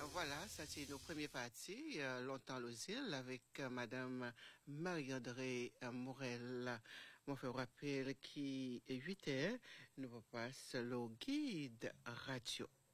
Voilà, ça c'est nos premières parties, longtemps aux îles, avec Madame Marie-André Morel. Moi, je rappelle qui est 8 heures, nous passons le guide radio.